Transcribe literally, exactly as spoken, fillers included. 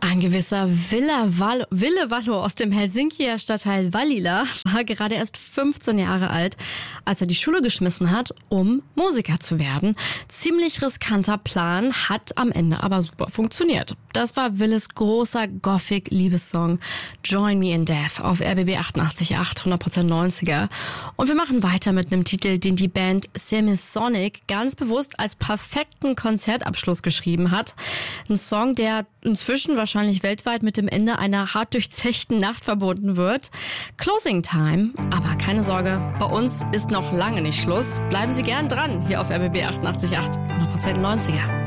Ein gewisser Ville, Val- Ville Vallo aus dem Helsinkier Stadtteil Vallila war gerade erst fünfzehn Jahre alt, als er die Schule geschmissen hat, um Musiker zu werden. Ziemlich riskanter Plan, hat am Ende aber super funktioniert. Das war Willes großer Gothic-Liebessong Join Me in Death auf R B B achtundachtzig Komma acht, hundert Prozent neunziger. Und wir machen weiter mit einem Titel, den die Band Semisonic ganz bewusst als perfekten Konzertabschluss geschrieben hat. Ein Song, der inzwischen wahrscheinlich weltweit mit dem Ende einer hart durchzechten Nacht verbunden wird. Closing Time, aber keine Sorge, bei uns ist noch lange nicht Schluss. Bleiben Sie gern dran, hier auf R B B achtundachtzig Komma acht, hundert Prozent neunziger.